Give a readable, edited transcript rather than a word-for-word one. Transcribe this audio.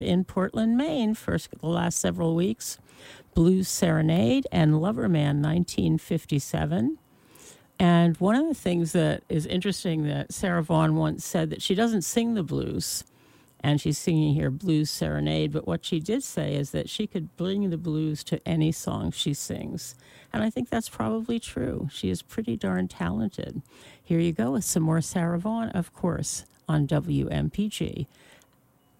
in Portland, Maine for the last several weeks. Blues Serenade and Loverman 1957. And one of the things that is interesting that Sarah Vaughan once said that she doesn't sing the blues, and she's singing here Blues Serenade, but what she did say is that she could bring the blues to any song she sings. And I think that's probably true. She is pretty darn talented. Here you go with some more Sarah Vaughan, of course, on WMPG.